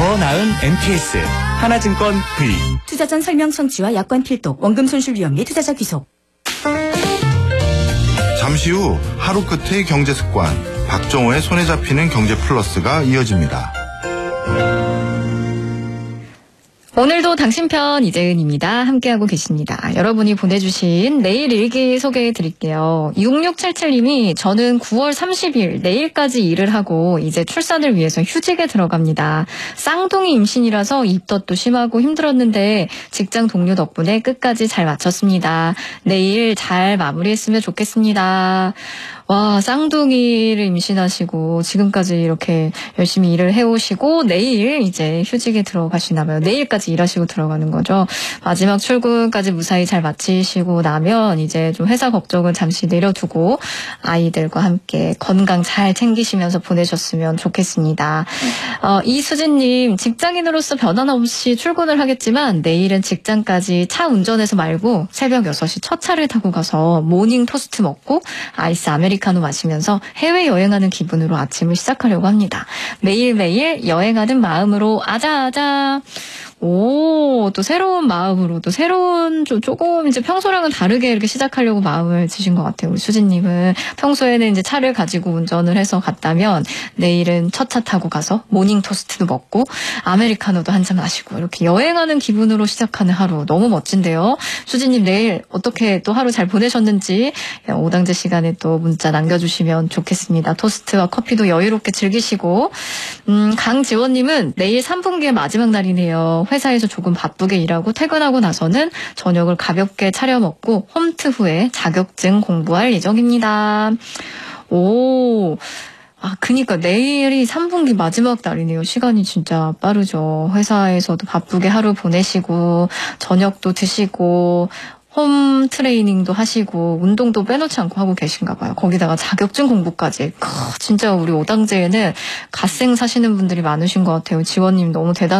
더 나은 MTS 하나증권 V. 투자 전 설명 청취와 약관 필독, 원금 손실 위험 및 투자자 귀속. 잠시 후 하루 끝의 경제 습관, 박정호의 손에 잡히는 경제 플러스가 이어집니다. 오늘도 당신 편 이재은입니다. 함께하고 계십니다. 여러분이 보내주신 내일 일기 소개해 드릴게요. 6677님이 저는 9월 30일 내일까지 일을 하고 이제 출산을 위해서 휴직에 들어갑니다. 쌍둥이 임신이라서 입덧도 심하고 힘들었는데 직장 동료 덕분에 끝까지 잘 마쳤습니다. 내일 잘 마무리했으면 좋겠습니다. 와, 쌍둥이를 임신하시고 지금까지 이렇게 열심히 일을 해오시고 내일 이제 휴직에 들어가시나 봐요. 내일까지 일하시고 들어가는 거죠. 마지막 출근까지 무사히 잘 마치시고 나면 이제 좀 회사 걱정은 잠시 내려두고 아이들과 함께 건강 잘 챙기시면서 보내셨으면 좋겠습니다. 이수진님, 직장인으로서 변함없이 출근을 하겠지만 내일은 직장까지 차 운전해서 말고 새벽 6시 첫 차를 타고 가서 모닝 토스트 먹고 아이스 아메리카노 마시면서 해외여행하는 기분으로 아침을 시작하려고 합니다. 매일매일 여행하는 마음으로 아자아자. 오, 또 새로운 마음으로, 또 새로운, 조금 이제 평소랑은 다르게 이렇게 시작하려고 마음을 드신 것 같아요. 우리 수진님은 평소에는 이제 차를 가지고 운전을 해서 갔다면 내일은 첫 차 타고 가서 모닝 토스트도 먹고 아메리카노도 한 잔 마시고 이렇게 여행하는 기분으로 시작하는 하루. 너무 멋진데요. 수진님 내일 어떻게 또 하루 잘 보내셨는지 오당제 시간에 또 문자 남겨주시면 좋겠습니다. 토스트와 커피도 여유롭게 즐기시고, 강지원님은 내일 3분기의 마지막 날이네요. 회사에서 조금 바쁘게 일하고 퇴근하고 나서는 저녁을 가볍게 차려 먹고 홈트 후에 자격증 공부할 예정입니다. 오, 그니까 내일이 3분기 마지막 날이네요. 시간이 진짜 빠르죠. 회사에서도 바쁘게 하루 보내시고 저녁도 드시고 홈 트레이닝도 하시고 운동도 빼놓지 않고 하고 계신가 봐요. 거기다가 자격증 공부까지. 진짜 우리 오당제에는 갓생 사시는 분들이 많으신 것 같아요. 지원님 너무 대단하세요.